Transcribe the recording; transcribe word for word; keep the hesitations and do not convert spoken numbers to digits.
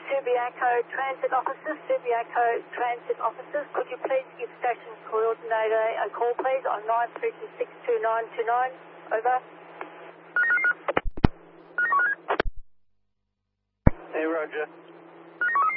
Subiaco Transit Officers, Subiaco Transit Officers, could you please give Station Coordinator a call, please, on nine three two six two nine two nine? Over. Hey, Roger.